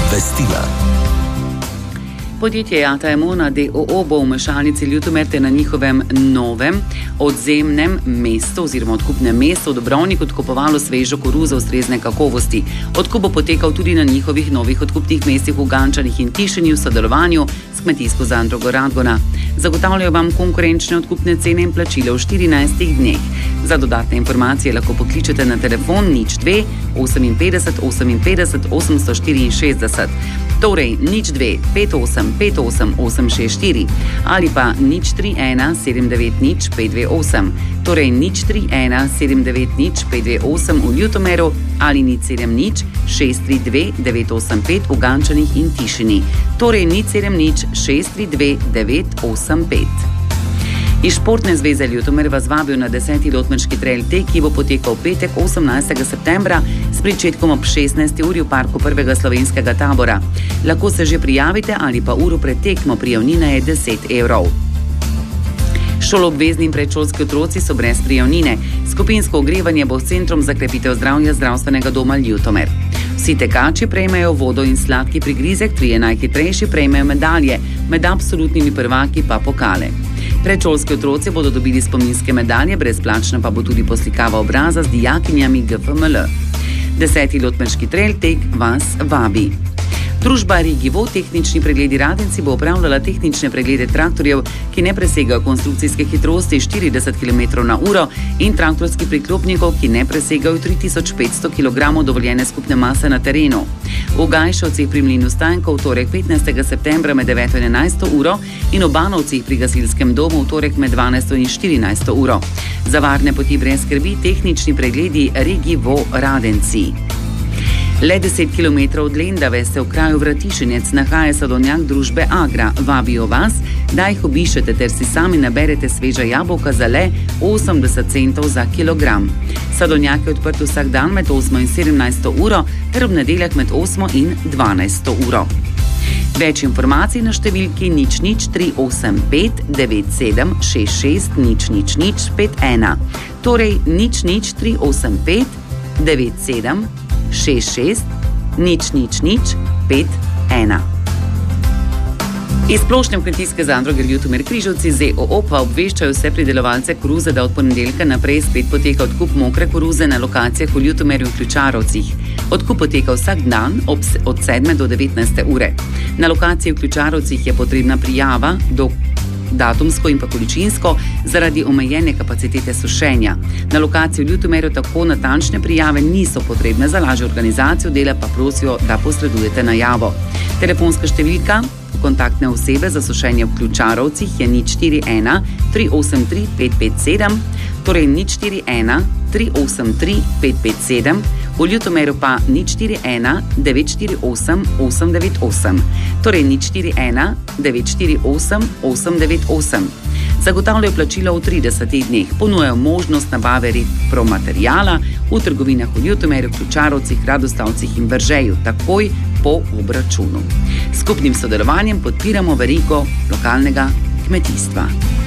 Obvestila. Podjetje Jata Emona d.o.o. bo v mešalnici Ljutomer ter na njihovem novem odzemnem mestu oziroma odkupnem mestu v Dobrovniku odkupovalo svežo koruzo ustrezne kakovosti. Odkup bo potekal tudi na njihovih novih odkupnih mestih v Gančanih in Tišini v sodelovanju s Kmetijsko zadrugo Radgona. Zagotavljajo vam konkurenčne odkupne cene in plačile v 14 dneh. Za dodatne informacije lahko pokličete na telefon 02 58 58 864, torej 02 58 58 864 ali pa 031 790 528, torej 031 790 528 v Ljutomeru ali 070 632 985 v Gančanih in Tišini, torej 070 632 985. Iz Športne zveze Ljutomer vas vabijo na 10. Lotmenški trail tek, ki bo potekal petek 18. septembra s pričetkom ob 16. uri v parku prvega slovenskega tabora. Lahko se že prijavite ali pa uro pred tekmo, prijavnina je 10 evrov. Šoloobvezni in predšolski otroci so brez prijavnine. Skupinsko ogrevanje bo s Centrom za krepitev zdravja Zdravstvenega doma Ljutomer. Vsi tekači prejmejo vodo in sladki prigrizek, 3 najhitrejši prejmejo medalje, med absolutnimi prvaki pa pokale. Predšolski otroci bodo dobili spominske medalje, brezplačna pa bo tudi poslikava obraza z dijakinjami GFML. 10. Lotmenški trail tek vas vabi. Družba Regivo tehnični pregledi Radenci bo opravljala tehnične preglede traktorjev, ki ne presegajo konstrukcijske hitrosti 40 km/h in traktorskih priklopnikov, ki ne presegajo 3500 kg dovoljene skupne mase na terenu. V Gajšovcih pri Mlinu Stanko v torek 15. septembra med 9. in 11. uro in v Banovcih pri gasilskem domu v torek med 12. in 14. uro. Za varne poti brez skrbi tehnični pregledi Regivo Radenci. Le 10 km od Lendave se v kraju Vratišenec nahaja sadovnjak družbe Agra. Vabijo vas, da jih obiščete ter si sami naberete sveža jabolka za le 80 centov za kilogram. Sadovnjak je odprt vsak dan med 8. in 17. uro ter ob nedeljah med 8. in 12. uro. Več informacij na številki 00385 97 66 00051, torej 00385 97 66 00051. Iz Splošne kmetijske zadruge Ljutomer Križevci z.o.o. pa obveščajo vse pridelovalce koruze, da od ponedeljka naprej spet poteka odkup mokre koruze na lokacijah v Ljutomerju in Ključarovcih. Odkup poteka vsak dan od 7. do 19. ure. Na lokaciji v Ključarovcih je potrebna prijava datumsko in pa količinsko zaradi omejene kapacitete sušenja. Na lokaciji v Ljutomeru tako natančne prijave niso potrebne, za lažjo organizacijo dela pa prosijo, da posredujete najavo. Telefonska številka kontaktne osebe za sušenje v Ključarovcih je 041 383 557, torej 041 383 557, v Ljutomeru pa 041 948 898, torej 041 948 898. Zagotavljajo plačilo v 30 dneh, ponujajo možnost nabave repromaterijala v trgovinah v Ljutomeru, Ključarovcih, Radostavcih in Bržeju, takoj po obračunu. S skupnim sodelovanjem podpiramo verigo lokalnega kmetijstva.